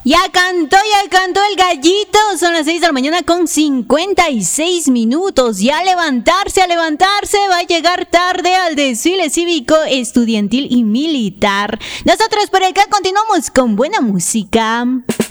Ya cantó el gallito. Son las 6 de la mañana con 56 minutos. Y a levantarse, va a llegar tarde al desfile cívico, estudiantil y militar. Nosotros por acá continuamos con buena música.